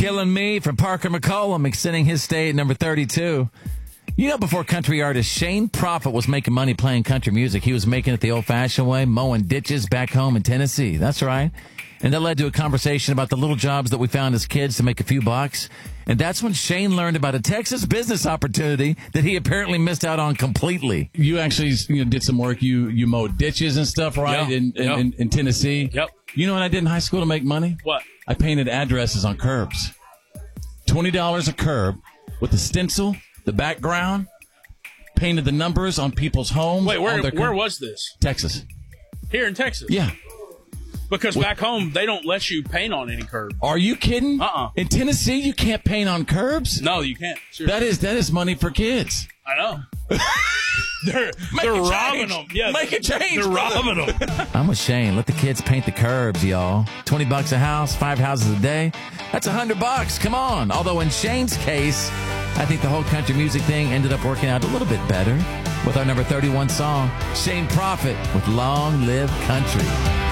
Killing Me from Parker McCollum, extending his stay at number 32. You know, before country artist Shane Prophet was making money playing country music, he was making it the old-fashioned way, mowing ditches back home in Tennessee. That's right. And that led to a conversation about the little jobs that we found as kids to make a few bucks. And that's when Shane learned about a Texas business opportunity that he apparently missed out on completely. You actually did some work. You mowed ditches and stuff, right, in Tennessee? Yep. You know what I did in high school to make money? What? I painted addresses on curbs. $20 a curb with the stencil, the background, painted the numbers on people's homes. Wait, where was this? Texas. Here in Texas? Yeah. Because back home, they don't let you paint on any curb. Are you kidding? Uh-uh. In Tennessee, you can't paint on curbs? No, you can't. Seriously. That is money for kids. I know. They're robbing them. Yeah, Make a change. They're robbing them. I'm with Shane. Let the kids paint the curbs, y'all. $20 a house, 5 houses a day. That's $100. Come on. Although in Shane's case, I think the whole country music thing ended up working out a little bit better with our number 31 song, Shane Prophet with Long Live Country.